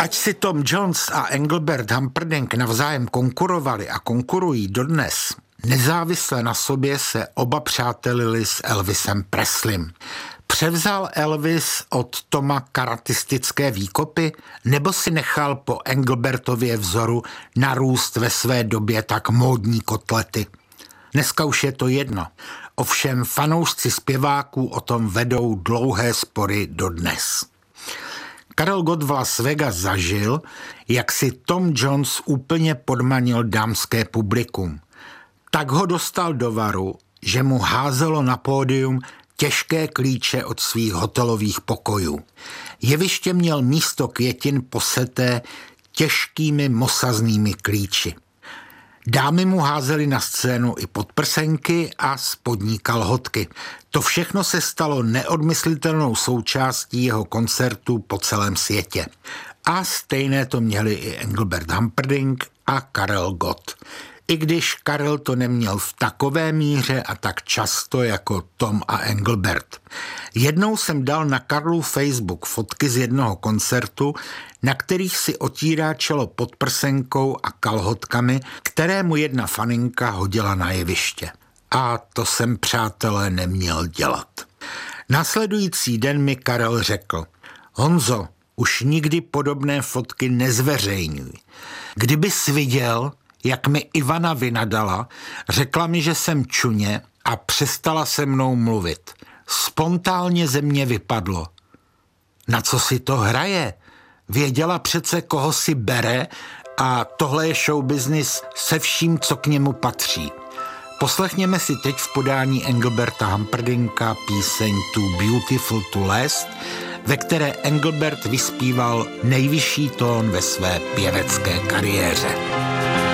Ať si Tom Jones a Engelbert Humperdinck navzájem konkurovali a konkurují dodnes, nezávisle na sobě se oba přátelili s Elvisem Presleym. Převzal Elvis od Toma karatistické výkopy, nebo si nechal po Engelbertově vzoru narůst ve své době tak módní kotlety? Dneska už je to jedno. Ovšem fanoušci zpěváků o tom vedou dlouhé spory dodnes. Karel Gott v Las Vegas zažil, jak si Tom Jones úplně podmanil dámské publikum. Tak ho dostal do varu, že mu házelo na pódium těžké klíče od svých hotelových pokojů. Jeviště měl místo květin poseté těžkými mosaznými klíči. Dámy mu házely na scénu i podprsenky a spodní kalhotky. To všechno se stalo neodmyslitelnou součástí jeho koncertů po celém světě. A stejné to měli i Engelbert Humperdinck a Karel Gott. I když Karel to neměl v takové míře a tak často jako Tom a Engelbert. Jednou jsem dal na Karlův Facebook fotky z jednoho koncertu, na kterých si otírá čelo podprsenkou a kalhotkami, které mu jedna faninka hodila na jeviště. A to jsem, přátelé, neměl dělat. Následující den mi Karel řekl: Honzo, už nikdy podobné fotky nezveřejňuj. Kdybys viděl, jak mi Ivana vynadala, řekla mi, že jsem čuně a přestala se mnou mluvit. Spontánně ze mě vypadlo: na co si to hraje? Věděla přece, koho si bere, a tohle je showbusiness se vším, co k němu patří. Poslechněme si teď v podání Engelberta Humperdincka píseň Too Beautiful to Last, ve které Engelbert vyspíval nejvyšší tón ve své pěvecké kariéře.